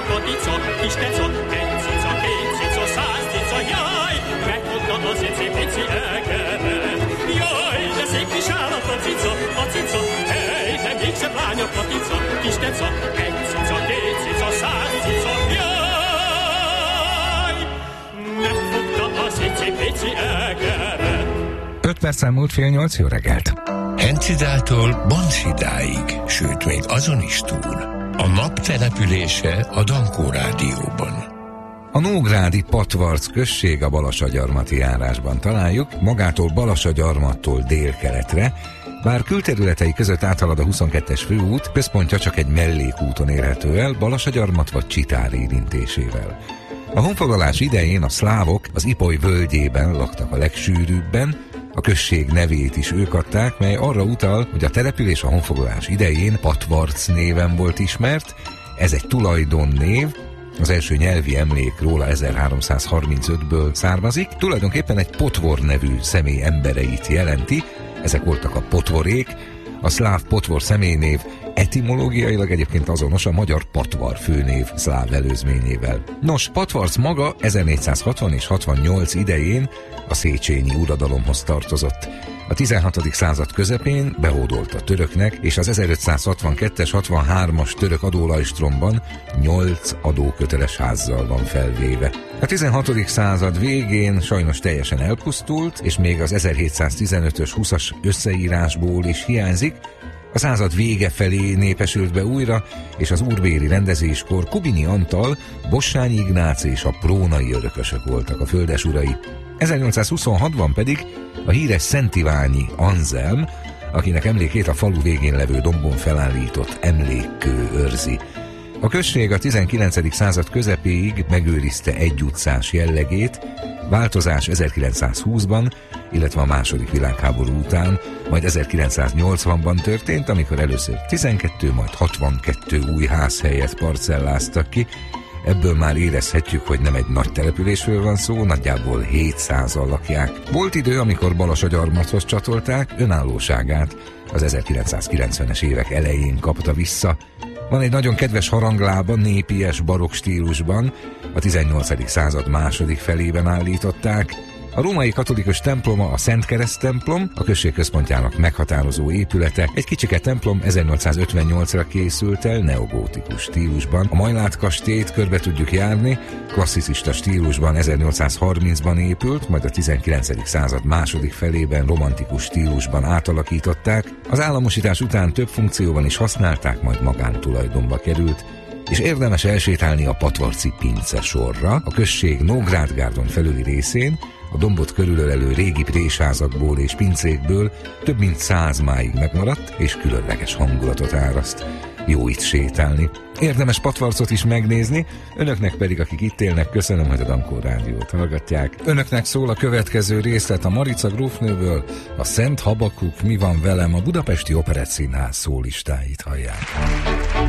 lányok, cica, kis teca, egy cica, két cica, 100 cica, jaj, megfogta az egy szép pici egeret. Jaj, de szép kis állat a cica, hely, de mégsem lányok, cica, kis teca, egy cica, két cica, 100 cica, jaj, megfogta az egy szép pici egeret. 5 perccel múlt 7:30, jó reggelt! Hencidától Bonsidáig, sőt még azon is túl. A nap települése a Dankó Rádióban. A nógrádi Patvarc község a Balassagyarmati járásban találjuk, magától Balassagyarmattól délkeletre, bár külterületei között áthalad a 22-es főút, központja csak egy mellékúton érhető el, Balassagyarmat vagy Csitár érintésével. A honfoglalás idején a szlávok az Ipoly völgyében laktak a legsűrűbben, a község nevét is ők adták, mely arra utal, hogy a település a honfoglalás idején Patvarc néven volt ismert, ez egy tulajdonnév, az első nyelvi emlék róla 1335-ből származik, tulajdonképpen egy Potvor nevű személy embereit jelenti, ezek voltak a potvorék, a szláv Potvor személynév etimológiailag egyébként azonos a magyar Patvar főnév szláv előzményével. Nos, Patvarc maga 1460 és 68 idején a széchenyi uradalomhoz tartozott. A 16. század közepén behódolt a töröknek, és az 1562-es 63-as török adólajstromban 8 adóköteles házzal van felvéve. A 16. század végén sajnos teljesen elpusztult, és még az 1715-ös 20-as összeírásból is hiányzik. A század vége felé népesült be újra, és az úrbéri rendezéskor Kubini Antal, Bossányi Ignác és a prónai örökösök voltak a földesurai. 1826-ban pedig a híres Szentiványi Anzelm, akinek emlékét a falu végén levő dombon felállított emlékkő őrzi. A község a 19. század közepéig megőrizte egyutcás jellegét, változás 1920-ban, illetve a II. Világháború után, majd 1980-ban történt, amikor először 12, majd 62 új házhelyet parcelláztak ki. Ebből már érezhetjük, hogy nem egy nagy településről van szó, nagyjából 700-an lakják. Volt idő, amikor Balassagyarmathoz csatolták, önállóságát az 1990-es évek elején kapta vissza. Van egy nagyon kedves haranglába, népies barokk stílusban, a 18. század második felében állították. A római katolikus temploma a Szent Kereszt templom, a község központjának meghatározó épülete. Egy kicsike templom 1858-ra készült el neogótikus stílusban. A Majlát kastélyt körbe tudjuk járni, klasszicista stílusban 1830-ban épült, majd a 19. század második felében romantikus stílusban átalakították. Az államosítás után több funkcióban is használták, majd magántulajdonba került, és érdemes elsétálni a patvarci pince sorra, a község Nógrádgárdon felüli részén, a dombot körülölelő régi présházakból és pincékből több mint 100 máig megmaradt, és különleges hangulatot áraszt. Jó itt sétálni. Érdemes Patvarcot is megnézni, önöknek pedig, akik itt élnek, köszönöm, hogy a Dankó Rádiót hallgatják. Önöknek szól a következő részlet a Marica grófnőből, a Szent Habakuk, Mi van velem, a Budapesti Operettszínház szólistáit hallják.